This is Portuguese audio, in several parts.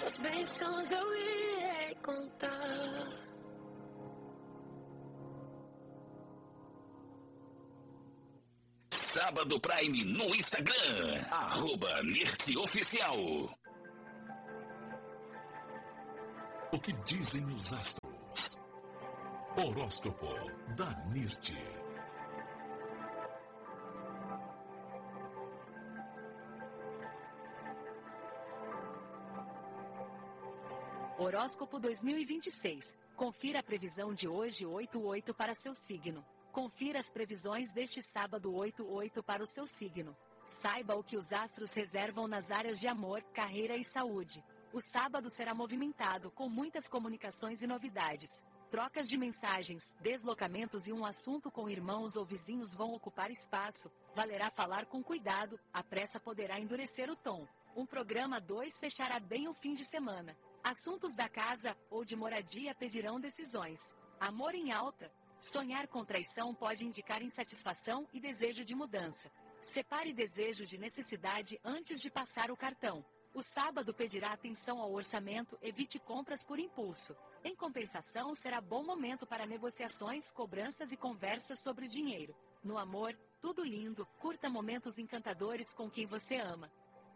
As bênçãos eu irei contar. Sábado Prime no Instagram, @NirtOficial. O que dizem os astros? Horóscopo da Nirt. Horóscopo 2026. Confira a previsão de hoje 8/8 para seu signo. Confira as previsões deste sábado 8/8 para o seu signo. Saiba o que os astros reservam nas áreas de amor, carreira e saúde. O sábado será movimentado, com muitas comunicações e novidades. Trocas de mensagens, deslocamentos e um assunto com irmãos ou vizinhos vão ocupar espaço. Valerá falar com cuidado, a pressa poderá endurecer o tom. Um programa 2 fechará bem o fim de semana. Assuntos da casa ou de moradia pedirão decisões. Amor em alta. Sonhar com traição pode indicar insatisfação e desejo de mudança. Separe desejo de necessidade antes de passar o cartão. O sábado pedirá atenção ao orçamento, evite compras por impulso. Em compensação, será bom momento para negociações, cobranças e conversas sobre dinheiro. No amor, tudo lindo, curta momentos encantadores com quem você ama.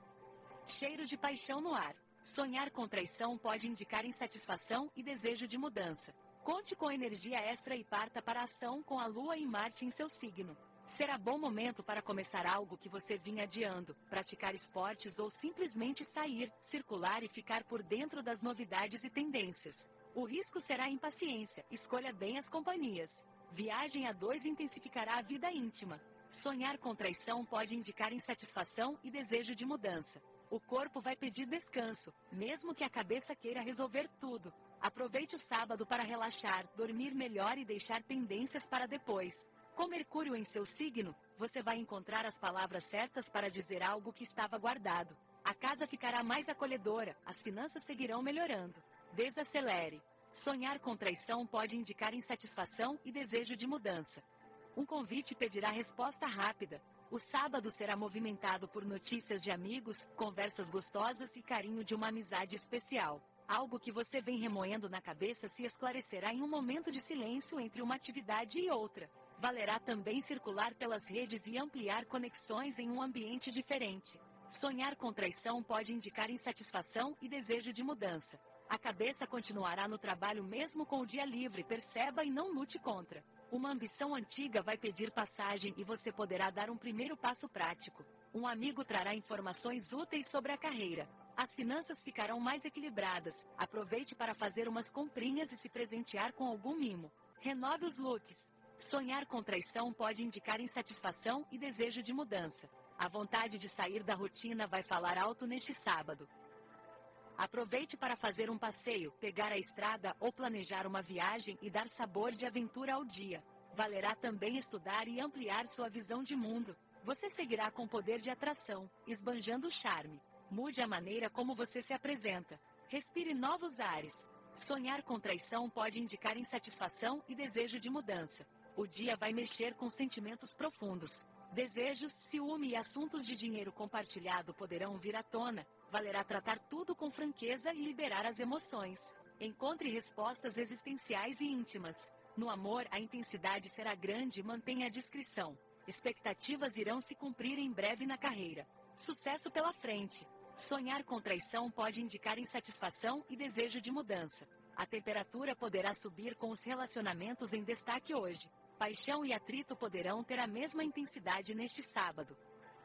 Cheiro de paixão no ar. Sonhar com traição pode indicar insatisfação e desejo de mudança. Conte com energia extra e parta para a ação com a Lua e Marte em seu signo. Será bom momento para começar algo que você vinha adiando, praticar esportes ou simplesmente sair, circular e ficar por dentro das novidades e tendências. O risco será impaciência, escolha bem as companhias. Viagem a 2 intensificará a vida íntima. Sonhar com traição pode indicar insatisfação e desejo de mudança. O corpo vai pedir descanso, mesmo que a cabeça queira resolver tudo. Aproveite o sábado para relaxar, dormir melhor e deixar pendências para depois. Com Mercúrio em seu signo, você vai encontrar as palavras certas para dizer algo que estava guardado. A casa ficará mais acolhedora, as finanças seguirão melhorando. Desacelere. Sonhar com traição pode indicar insatisfação e desejo de mudança. Um convite pedirá resposta rápida. O sábado será movimentado por notícias de amigos, conversas gostosas e carinho de uma amizade especial. Algo que você vem remoendo na cabeça se esclarecerá em um momento de silêncio entre uma atividade e outra. Valerá também circular pelas redes e ampliar conexões em um ambiente diferente. Sonhar com traição pode indicar insatisfação e desejo de mudança. A cabeça continuará no trabalho mesmo com o dia livre, perceba e não lute contra. Uma ambição antiga vai pedir passagem e você poderá dar um primeiro passo prático. Um amigo trará informações úteis sobre a carreira. As finanças ficarão mais equilibradas. Aproveite para fazer umas comprinhas e se presentear com algum mimo. Renove os looks. Sonhar com traição pode indicar insatisfação e desejo de mudança. A vontade de sair da rotina vai falar alto neste sábado. Aproveite para fazer um passeio, pegar a estrada ou planejar uma viagem e dar sabor de aventura ao dia. Valerá também estudar e ampliar sua visão de mundo. Você seguirá com poder de atração, esbanjando o charme. Mude a maneira como você se apresenta. Respire novos ares. Sonhar com traição pode indicar insatisfação e desejo de mudança. O dia vai mexer com sentimentos profundos. Desejos, ciúme e assuntos de dinheiro compartilhado poderão vir à tona. Valerá tratar tudo com franqueza e liberar as emoções. Encontre respostas existenciais e íntimas. No amor, a intensidade será grande e mantenha a discrição. Expectativas irão se cumprir em breve na carreira. Sucesso pela frente. Sonhar com traição pode indicar insatisfação e desejo de mudança. A temperatura poderá subir com os relacionamentos em destaque hoje. Paixão e atrito poderão ter a mesma intensidade neste sábado.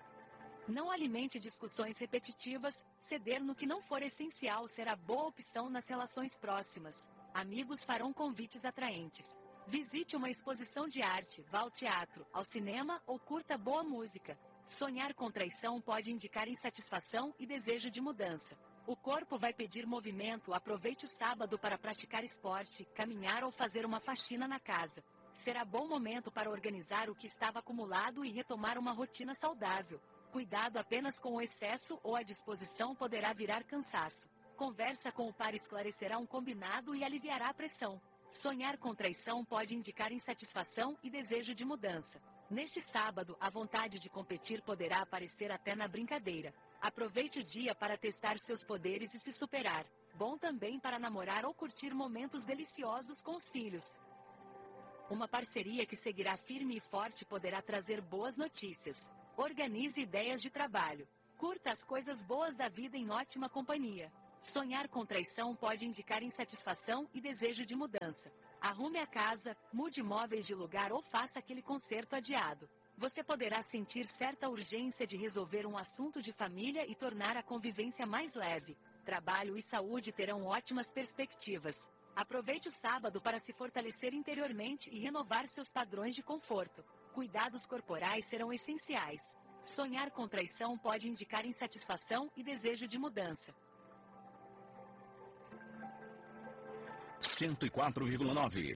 Não alimente discussões repetitivas, ceder no que não for essencial será boa opção nas relações próximas. Amigos farão convites atraentes. Visite uma exposição de arte, vá ao teatro, ao cinema ou curta boa música. Sonhar com traição pode indicar insatisfação e desejo de mudança. O corpo vai pedir movimento, aproveite o sábado para praticar esporte, caminhar ou fazer uma faxina na casa. Será bom momento para organizar o que estava acumulado e retomar uma rotina saudável. Cuidado apenas com o excesso ou a disposição poderá virar cansaço. Conversa com o par esclarecerá um combinado e aliviará a pressão. Sonhar com traição pode indicar insatisfação e desejo de mudança. Neste sábado, a vontade de competir poderá aparecer até na brincadeira. Aproveite o dia para testar seus poderes e se superar. Bom também para namorar ou curtir momentos deliciosos com os filhos. Uma parceria que seguirá firme e forte poderá trazer boas notícias. Organize ideias de trabalho. Curta as coisas boas da vida em ótima companhia. Sonhar com traição pode indicar insatisfação e desejo de mudança. Arrume a casa, mude móveis de lugar ou faça aquele conserto adiado. Você poderá sentir certa urgência de resolver um assunto de família e tornar a convivência mais leve. Trabalho e saúde terão ótimas perspectivas. Aproveite o sábado para se fortalecer interiormente e renovar seus padrões de conforto. Cuidados corporais serão essenciais. Sonhar com traição pode indicar insatisfação e desejo de mudança. 104,9.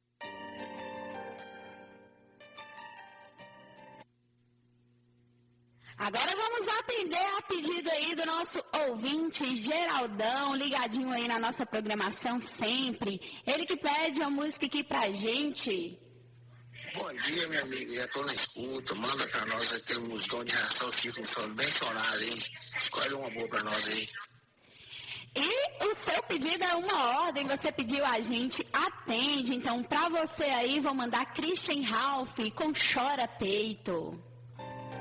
Agora vamos atender a pedido aí do nosso ouvinte Geraldão, ligadinho aí na nossa programação sempre. Ele que pede a música aqui pra gente. Bom dia, minha amiga. Já tô na escuta. Manda pra nós aí, tem um musicão de reação chifre bem sonado aí. Escolhe uma boa pra nós aí. E o seu pedido é uma ordem, você pediu a gente, atende. Então, pra você aí, vou mandar Christian Ralph com Chora Peito.